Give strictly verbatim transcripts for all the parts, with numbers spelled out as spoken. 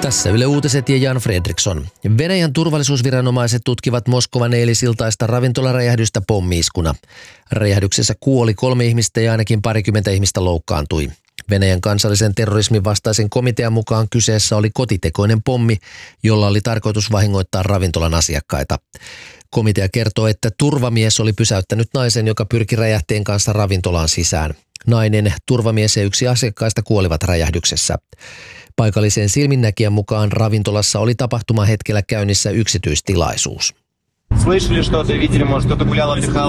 Tässä Yle Uutiset ja Jan Fredriksson. Venäjän turvallisuusviranomaiset tutkivat Moskovan eilisiltaista ravintolaräjähdystä pommi-iskuna. Räjähdyksessä kuoli kolme ihmistä ja ainakin parikymmentä ihmistä loukkaantui. Venäjän kansallisen terrorismin vastaisen komitean mukaan kyseessä oli kotitekoinen pommi, jolla oli tarkoitus vahingoittaa ravintolan asiakkaita. Komitea kertoo, että turvamies oli pysäyttänyt naisen, joka pyrki räjähteen kanssa ravintolaan sisään. Nainen, turvamies ja yksi asiakkaista kuolivat räjähdyksessä. Paikallisen silminnäkijän mukaan ravintolassa oli tapahtumahetkellä käynnissä yksityistilaisuus. Слышали что-то, видели, может, кто-то гулял, отдыхал?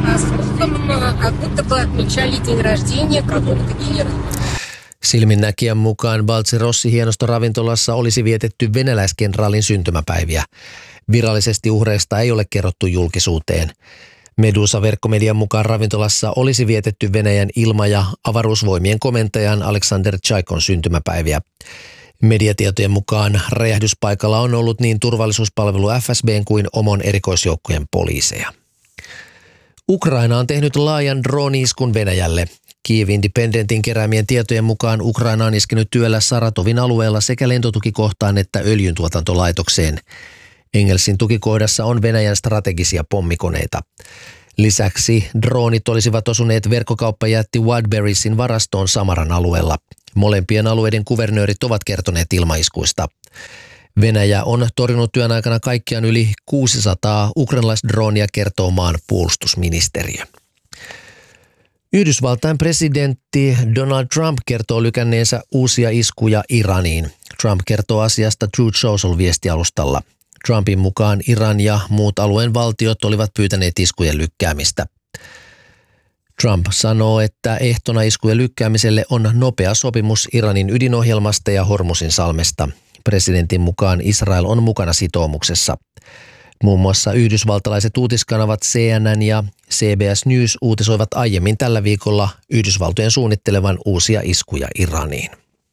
Silminnäkijän mukaan Baltserossi hienostoravintolassa olisi vietetty venäläiskenraalin syntymäpäiviä. Virallisesti uhreista ei ole kerrottu julkisuuteen. Medusa-verkkomedian mukaan ravintolassa olisi vietetty Venäjän ilma- ja avaruusvoimien komentajan Alexander Tsaikon syntymäpäiviä. Mediatietojen mukaan räjähdyspaikalla on ollut niin turvallisuuspalvelu F S B:n kuin omon erikoisjoukkojen poliiseja. Ukraina on tehnyt laajan drone-iskun Venäjälle. Kyiv Independentin keräämien tietojen mukaan Ukraina on iskenyt työllä Saratovin alueella sekä lentotukikohtaan että öljyntuotantolaitokseen. Engelsin tukikohdassa on Venäjän strategisia pommikoneita. Lisäksi droonit olisivat osuneet verkkokauppajätti Wildberriesin varastoon Samaran alueella. Molempien alueiden kuvernöörit ovat kertoneet ilmaiskuista. Venäjä on torjunut työn aikana kaikkiaan yli kuusisataa ukrainalaisdroonia, kertoo maan puolustusministeriö. Yhdysvaltain presidentti Donald Trump kertoo lykänneensä uusia iskuja Iraniin. Trump kertoo asiasta Truth Social-viestialustalla. Trumpin mukaan Iran ja muut alueen valtiot olivat pyytäneet iskujen lykkäämistä. Trump sanoo, että ehtona iskujen lykkäämiselle on nopea sopimus Iranin ydinohjelmasta ja Hormuzin salmesta. Presidentin mukaan Israel on mukana sitoumuksessa. Muun muassa yhdysvaltalaiset uutiskanavat C N N ja C B S News uutisoivat aiemmin tällä viikolla Yhdysvaltojen suunnittelevan uusia iskuja Iraniin.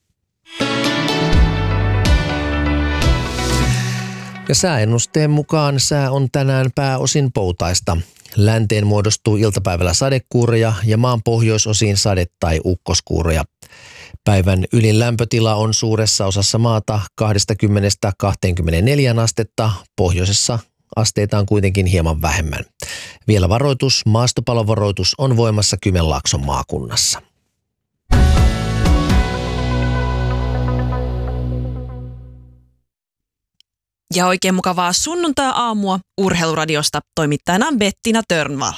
Ja sääennusteen mukaan sää on tänään pääosin poutaista. Länteen muodostuu iltapäivällä sadekuuroja ja maan pohjoisosiin sade- tai ukkoskuuroja. Päivän ylin lämpötila on suuressa osassa maata kaksikymmentä kaksikymmentäneljä astetta, pohjoisessa asteita on kuitenkin hieman vähemmän. Vielä varoitus, maastopalovaroitus on voimassa Kymenlaakson maakunnassa. Ja oikein mukavaa sunnuntai-aamua Urheiluradiosta, toimittajana Bettina Törnvall.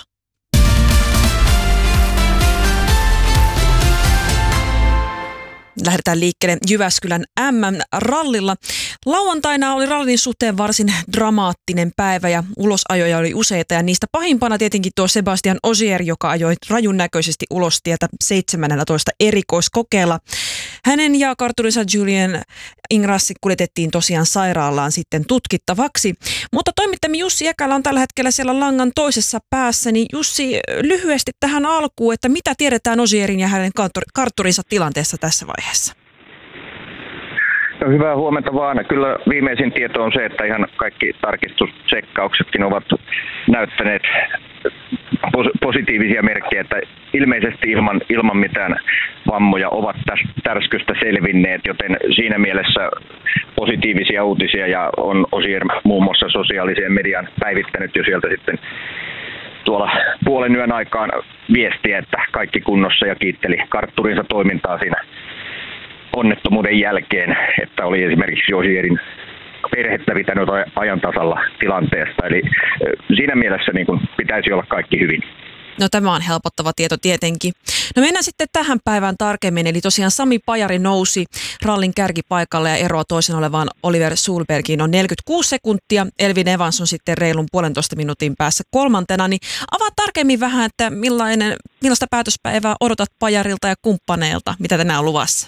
Lähdetään liikkeelle Jyväskylän M M-rallilla. Lauantaina oli rallin suhteen varsin dramaattinen päivä ja ulosajoja oli useita ja niistä pahimpana tietenkin tuo Sebastian Ogier, joka ajoi rajun näköisesti ulos tietä seitsemäntoista erikoiskokeella. Hänen ja karturinsa Julien Ingrassi kuljetettiin tosiaan sairaalaan sitten tutkittavaksi. Mutta toimittajamme Jussi Ekälä on tällä hetkellä siellä langan toisessa päässä. Niin Jussi, lyhyesti tähän alkuun, että mitä tiedetään Ogierin ja hänen karturinsa tilanteessa tässä vaiheessa? No, hyvää huomenta vaan. Kyllä viimeisin tieto on se, että ihan kaikki tarkistustsekkauksetkin ovat näyttäneet positiivisia merkkejä, että ilmeisesti ilman, ilman mitään vammoja ovat tästä tärskystä selvinneet, joten siinä mielessä positiivisia uutisia ja on Ogier muun muassa sosiaalisen median päivittänyt jo sieltä sitten tuolla puolen yön aikaan viestiä, että kaikki kunnossa ja kiitteli kartturinsa toimintaa siinä onnettomuuden jälkeen, että oli esimerkiksi Ogierin perhettä pitänyt ajan tasalla tilanteesta. Eli siinä mielessä niin kuin pitäisi olla kaikki hyvin. No tämä on helpottava tieto tietenkin. No mennään sitten tähän päivään tarkemmin. Eli tosiaan Sami Pajari nousi rallin kärkipaikalle ja eroa toisen olevaan Oliver Solbergiin on neljäkymmentäkuusi sekuntia. Elvin Evans on sitten reilun puolentoista minuutin päässä kolmantena. Niin avaa tarkemmin vähän, että millainen, millaista päätöspäivää odotat Pajarilta ja kumppaneilta, mitä tänään on luvassa?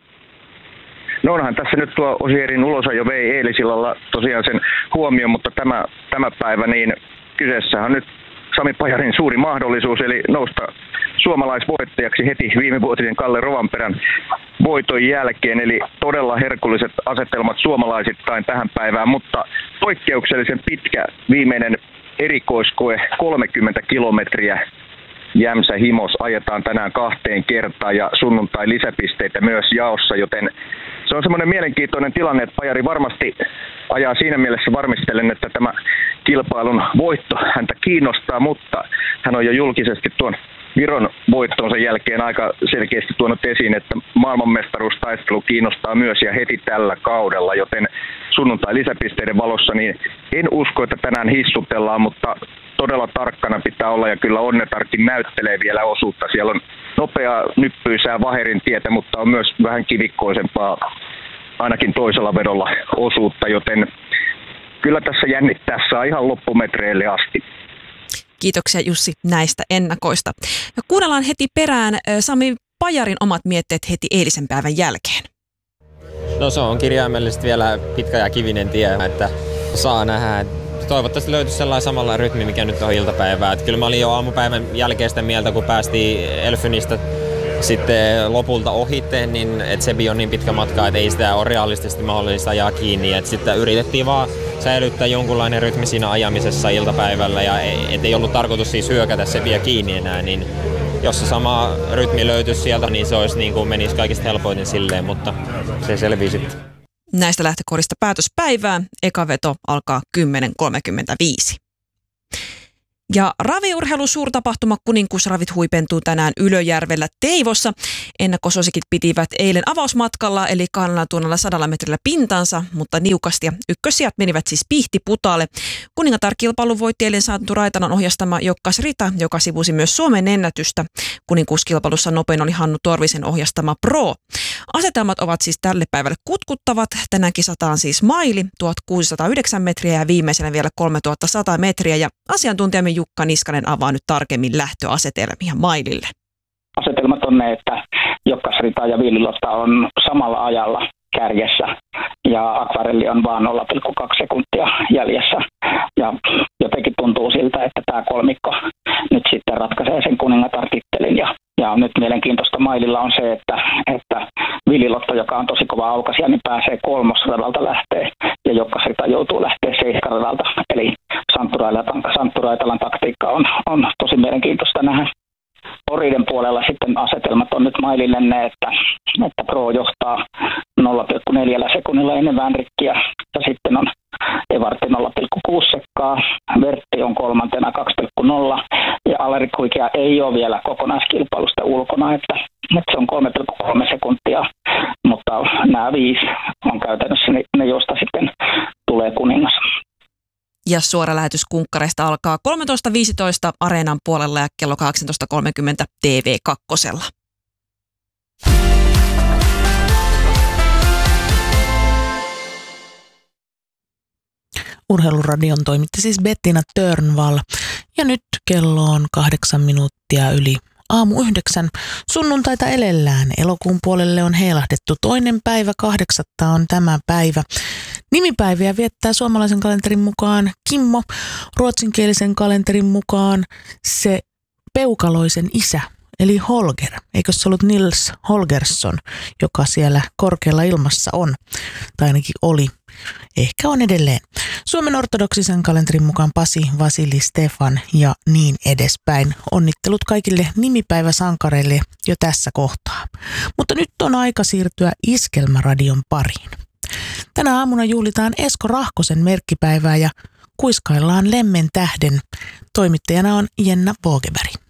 No onhan tässä nyt tuo Ogierin ulosajo vei eilisillalla tosiaan sen huomioon, mutta tämä, tämä päivä niin kyseessä on nyt Sami Pajarin suuri mahdollisuus, eli nousta suomalaisvoittajaksi heti viimevuotisen Kalle Rovanperän voiton jälkeen, eli todella herkulliset asetelmat suomalaisittain tähän päivään, mutta poikkeuksellisen pitkä viimeinen erikoiskoe, kolmekymmentä kilometriä Jämsä Himos ajetaan tänään kahteen kertaan ja sunnuntai lisäpisteitä myös jaossa, joten se se on semmoinen mielenkiintoinen tilanne, että Pajari varmasti ajaa siinä mielessä varmistellen, että tämä kilpailun voitto häntä kiinnostaa, mutta hän on jo julkisesti tuon Viron voittonsa jälkeen aika selkeästi tuonut esiin, että maailmanmestaruustaistelu kiinnostaa myös ja heti tällä kaudella, joten sunnuntai lisäpisteiden valossa niin en usko, että tänään hissutellaan, mutta todella tarkkana pitää olla ja kyllä Onnetarkin näyttelee vielä osuutta. Siellä on nopeaa nyppyisää Vaherin tietä, mutta on myös vähän kivikkoisempaa ainakin toisella vedolla osuutta, joten kyllä tässä jännittää saa ihan loppumetreille asti. Kiitoksia Jussi näistä ennakoista. Ja kuunnellaan heti perään Sami Pajarin omat mietteet heti eilisen päivän jälkeen. No se on kirjaimellisesti vielä pitkä ja kivinen tie, että saa nähdä. Toivottavasti löytyisi sellainen samalla rytmi, mikä nyt on iltapäivää. Että kyllä mä olin jo aamupäivän jälkeistä mieltä, kun päästiin Elfynistä sitten lopulta ohitte, niin että Sebi on niin pitkä matka, että ei sitä ole realistisesti mahdollista ajaa kiinni. Et sitten yritettiin vaan säilyttää jonkunlainen rytmi siinä ajamisessa iltapäivällä ja et ei ollut tarkoitus siis hyökätä Sebiä kiinni enää, niin jos se sama rytmi löytyisi sieltä, niin se olisi niin kuin menisi kaikista helpoiten silleen, mutta se selvii sitten. Näistä lähtökohdista päätöspäivää. Eka veto alkaa kymmenen kolmekymmentäviisi. Ja raviurheilu suurtapahtuma Kuninkuusravit huipentuu tänään Ylöjärvellä Teivossa. Ennakkosuosikit pitivät eilen avausmatkalla eli kahdella tunnilla sadalla metrillä pintansa, mutta niukasti ja ykkössijat menivät siis Pihtiputaalle. Kuningatar-kilpailun voitti eilen Santtu Raitalan ohjastama Jokkas Rita, joka sivusi myös Suomen ennätystä. Kuninkuuskilpailussa nopein oli Hannu Torvisen ohjastama Pro. Asetelmat ovat siis tälle päivälle kutkuttavat. Tänään kisataan siis maili tuhatkuusisataayhdeksän metriä ja viimeisenä vielä kolmetuhattasata metriä ja asiantuntijamme Jukka Niskanen avaa nyt tarkemmin lähtöasetelmia mailille. Asetelmat on ne, että Jokkas Rita ja Villilotta on samalla ajalla kärjessä ja Akvarelli on vaan nolla pilkku kaksi sekuntia jäljessä. Ja jotenkin tuntuu siltä, että tämä kolmikko nyt sitten ratkaisee sen kuningatar-tittelin. Ja, ja nyt mielenkiintoista maililla on se, että, että Villilotta, joka on tosi kova aukaisija, niin pääsee kolmosradalta lähtee ja Jokkas Rita joutuu lähteä seiskaradalta. Eli Santtu Raitalan taktiikka on, on tosi mielenkiintoista nähdä. Oriden puolella sitten asetelmat on nyt mailille ne, että, että Pro johtaa nolla pilkku neljä sekunnilla ennen Vänrikkiä ja sitten on Evartti nolla pilkku kuusi sekkaa, Vertti on kolmantena kaksi pilkku nolla ja Alerik Huikea ei ole vielä kokonaiskilpailusta ulkona, että, että se on kolme pilkku kolme sekuntia, mutta nämä viisi on käytännössä ne, ne joista sitten tulee kuningas. Ja suora lähetys kunkkareista alkaa kolmetoista viisitoista Areenan puolella ja kello kahdeksantoista kolmekymmentä T V kaksi. Urheiluradion toimitti siis Bettina Törnvall. Ja nyt kello on kahdeksan minuuttia yli aamu yhdeksän. Sunnuntaita elellään. Elokuun puolelle on heilahdettu. Toinen päivä, kahdeksatta on tämä päivä. Nimipäiviä viettää suomalaisen kalenterin mukaan Kimmo, ruotsinkielisen kalenterin mukaan se peukaloisen isä, eli Holger. Eikö se ollut Nils Holgersson, joka siellä korkealla ilmassa on, tai ainakin oli. Ehkä on edelleen. Suomen ortodoksisen kalenterin mukaan Pasi, Vasili, Stefan ja niin edespäin. Onnittelut kaikille nimipäiväsankareille jo tässä kohtaa. Mutta nyt on aika siirtyä Iskelmäradion pariin. Tänä aamuna juhlitaan Esko Rahkosen merkkipäivää ja kuiskaillaan Lemmen tähden. Toimittajana on Jenna Vågeberg.